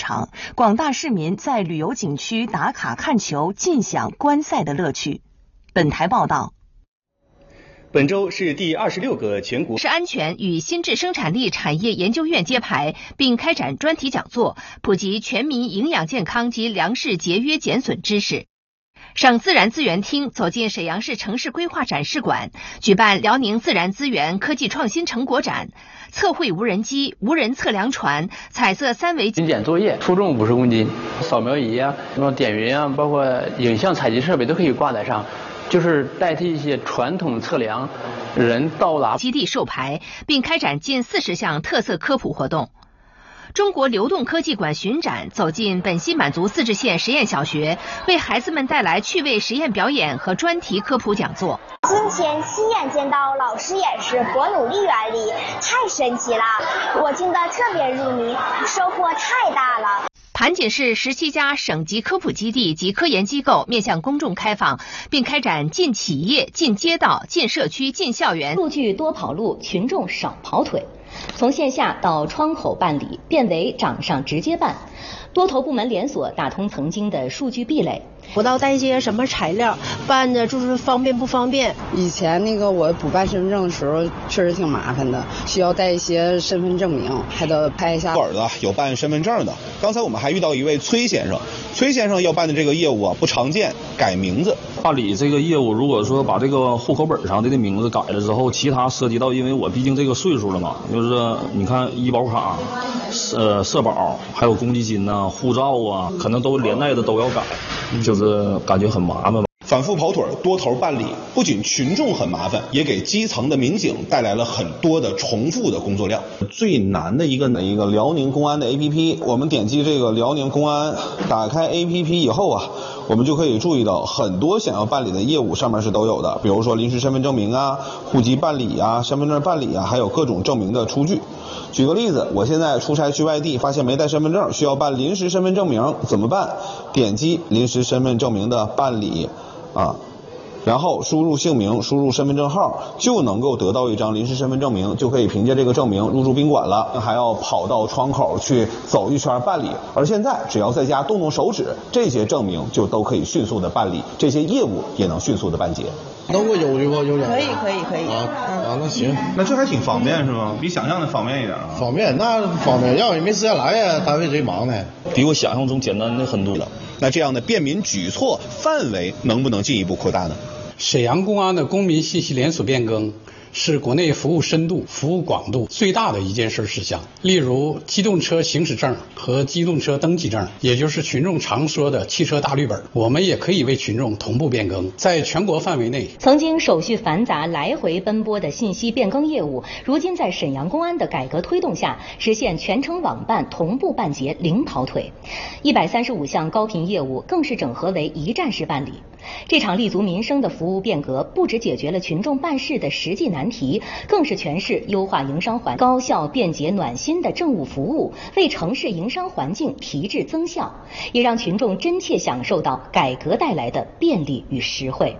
场，广大市民在旅游景区打卡看球，尽享观赛的乐趣。本台报道。 本周是第26个全国是安全与新质生产力产业研究院揭牌，并开展专题讲座，普及全民营养健康及粮食节约减损知识。省自然资源厅走进沈阳市城市规划展示馆，举办辽宁自然资源科技创新成果展，测绘无人机、无人测量船、彩色3维精简作业，负重50公斤，扫描仪啊、什么点云啊，包括影像采集设备都可以挂载上。就是代替一些传统测量人到达基地授牌，并开展近40项特色科普活动。中国流动科技馆巡展走进本溪满族自治县实验小学，为孩子们带来趣味实验表演和专题科普讲座。 今天亲眼见到老师演示伯努利原理，太神奇了，我听得特别入迷，收获太大了。 盘锦市17家省级科普基地及科研机构面向公众开放，并开展进企业、进街道、进社区、进校园。 数据多跑路，群众少跑腿。从线下到窗口办理变为掌上直接办，多头部门连锁打通曾经的数据壁垒。 不知道带些什么材料办的，就是方便不方便？ 以前我补办身份证的时候确实挺麻烦的，需要带一些身份证明，还得拍一下。 我儿子有办身份证的，刚才我们还遇到一位崔先生，崔先生要办的这个业务不常见，改名字。 办理这个业务，如果说把这个户口本上的名字改了之后，其他涉及到，因为我毕竟这个岁数了嘛，就是你看医保卡、社保，还有公积金呐、护照啊，可能都连带的都要改，就是感觉很麻烦。 反复跑腿，多头办理，不仅群众很麻烦，也给基层的民警带来了很多的重复的工作量。最难的一个辽宁公安的 APP， 我们点击这个辽宁公安，打开 APP 以后啊，我们就可以注意到很多想要办理的业务上面是都有的，比如说临时身份证明啊、户籍办理啊、身份证办理啊，还有各种证明的出具。举个例子，我现在出差去外地，发现没带身份证，需要办临时身份证明，怎么办？点击临时身份证明的办理然后输入姓名，输入身份证号，就能够得到一张临时身份证明，就可以凭借这个证明入住宾馆了，还要跑到窗口去走一圈办理。而现在只要在家动动手指，这些证明就都可以迅速的办理，这些业务也能迅速的办结。 能给我邮去不？邮点。 可以。 那行， 那这还挺方便是吗？比想象的方便一点啊。 方便，那方便，要是没时间来呀，单位贼忙呢。 比我想象中简单的很多了。 那这样的便民举措范围能不能进一步扩大呢？ 沈阳公安的公民信息连锁变更是国内服务深度、服务广度最大的一件事项。例如，机动车行驶证和机动车登记证，也就是群众常说的汽车大绿本，我们也可以为群众同步变更。在全国范围内， 曾经手续繁杂、来回奔波的信息变更业务，如今在沈阳公安的改革推动下，实现全程网办、同步办结、零跑腿。135项高频业务更是整合为一站式办理。这场立足民生的服务变革，不只解决了群众办事的实际难题，更是诠释优化营商环高效、便捷、暖心的政务服务，为城市营商环境提质增效，也让群众真切享受到改革带来的便利与实惠。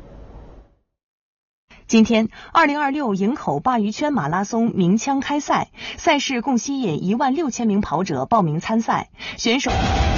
今天，2026营口鲅鱼圈马拉松鸣枪开赛，赛事共吸引16000名跑者报名参赛，选手。